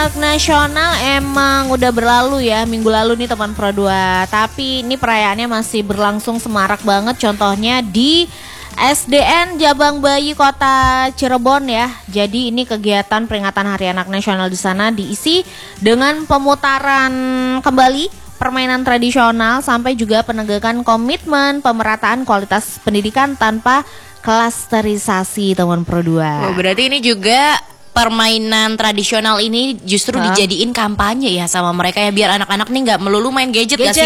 Nasional emang udah berlalu ya, minggu lalu nih teman Pro 2. Tapi ini perayaannya masih berlangsung semarak banget. Contohnya di SDN Jabang Bayi Kota Cirebon ya. Jadi ini kegiatan peringatan Hari Anak Nasional di sana diisi dengan pemutaran kembali permainan tradisional sampai juga penegakan komitmen pemerataan kualitas pendidikan tanpa klasterisasi teman Pro 2. Oh, berarti ini juga permainan tradisional ini justru dijadiin kampanye ya sama mereka ya, biar anak-anak nih nggak melulu main gadget gak sih?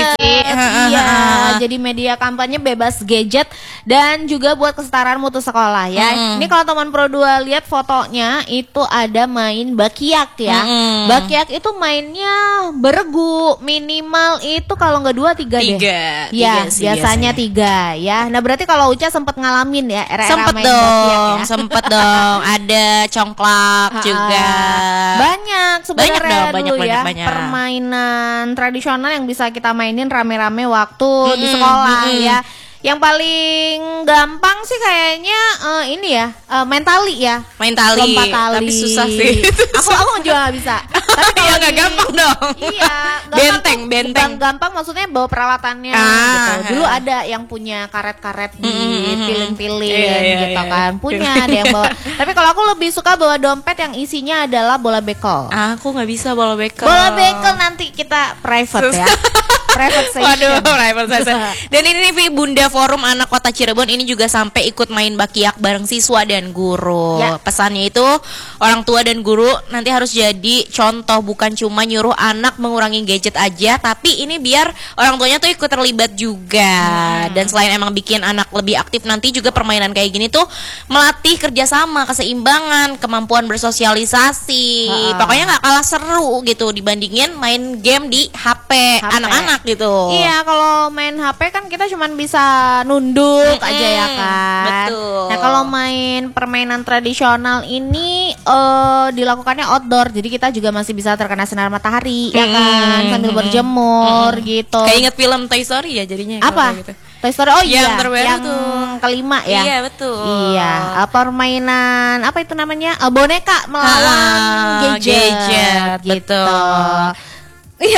Iya, jadi media kampanye bebas gadget dan juga buat kesetaraan mutu sekolah ya. Ini kalau teman Pro 2 lihat fotonya itu ada main bakiak ya. Bakiak itu mainnya beregu, minimal itu kalau nggak 2 3 deh. Ya, biasanya 3 ya. Nah berarti kalau Uca sempat ngalamin ya era-era sempet main dong, bakiak ya. sempet dong. Ada congklak juga. Banyak sebenarnya dulu ya banyak. Permainan tradisional yang bisa kita mainin rame-rame waktu di sekolah ya. Yang paling gampang sih kayaknya ini ya, main tali ya. Main tali, lompat tali. tapi susah sih. Aku juga gak bisa. Tapi ya nggak gampang dong. Iya, benteng. Bukan gampang, maksudnya bawa peralatannya gitu. Dulu ada yang punya karet-karet dipilin-pilin gitu kan. Punya ada yang bawa. Tapi kalau aku lebih suka bawa dompet yang isinya adalah bola bekel. Aku nggak bisa bola bekel. Bola bekel nanti kita private ya. Private session. Waduh, private session. Dan ini nih Bunda Forum Anak Kota Cirebon ini juga sampai ikut main bakiak bareng siswa dan guru. Pesannya itu orang tua dan guru nanti harus jadi contoh, bukan cuma nyuruh anak mengurangi gadget aja, tapi ini biar orang tuanya tuh ikut terlibat juga. Dan selain emang bikin anak lebih aktif, nanti juga permainan kayak gini tuh melatih kerjasama, keseimbangan, kemampuan bersosialisasi. Pokoknya nggak kalah seru gitu dibandingin main game di HP. Anak-anak gitu. Iya, kalau main HP kan kita cuman bisa nunduk aja ya kan. Betul. Nah, kalau main permainan tradisional ini dilakukannya outdoor. Jadi kita juga masih bisa terkena sinar matahari ya kan, sambil berjemur gitu. Kayak inget film Toy Story ya jadinya. Apa? Gitu. Toy Story, oh yang iya, terbaru yang tuh. kelima ya. Iya betul. Iya, permainan apa itu namanya? Boneka melawan gadget gitu. Betul. Iya.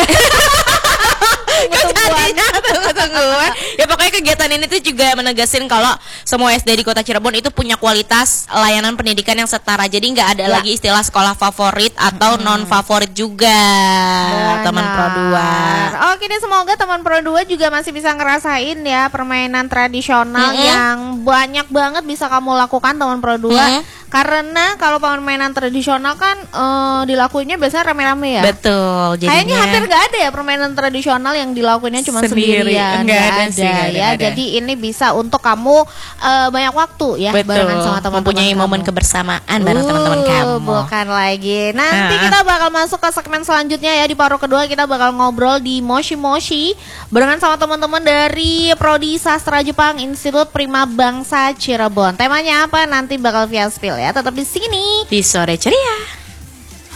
Tunggu. Ya pokoknya kegiatan ini tuh juga menegasin kalau semua SD di Kota Cirebon itu punya kualitas layanan pendidikan yang setara. Jadi nggak ada lagi istilah sekolah favorit atau non favorit juga. Teman Pro 2. Oke deh, semoga teman Pro 2 juga masih bisa ngerasain ya permainan tradisional yang banyak banget bisa kamu lakukan teman Pro 2. Karena kalau permainan tradisional kan dilakuinnya biasanya rame-rame ya. Betul. Kayaknya hampir nggak ada ya permainan tradisional yang dilakuinnya cuma sendirian. Nggak ada sih, ya. Jadi ini bisa untuk kamu banyak waktu ya. Betul. Barengan sama teman-teman. Mempunyai momen kebersamaan bareng teman-teman kamu. Bukan lagi. Nanti kita bakal masuk ke segmen selanjutnya ya. Di paruh kedua kita bakal ngobrol di Moshi Moshi barengan sama teman-teman dari Prodi Sastra Jepang Institut Prima Bangsa Cirebon. Temanya apa nanti bakal via spill ya. Tetap di sini di Sore Ceria.